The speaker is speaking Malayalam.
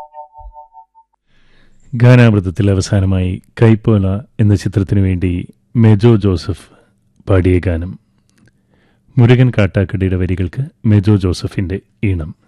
ഗാനാമൃതത്തിൽ അവസാനമായി കൈപ്പോല എന്ന ചിത്രത്തിനു വേണ്ടി മെജോ ജോസഫ് പാടിയ ഗാനം. മുരുകൻ കാട്ടാക്കടയുടെ വരികൾക്ക് മെജോ ജോസഫിന്റെ ഈണം.